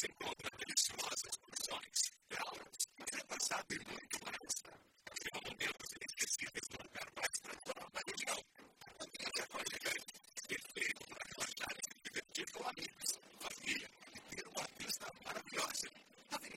você encontra deliciosas porções de aulas, mas é passado e muito mais. Chegam momentos inesquecíveis no lugar mais tradicional da região. A vida é aconchegante, perfeito para relaxar e se divertir com amigos, família e ter uma vista maravilhosa.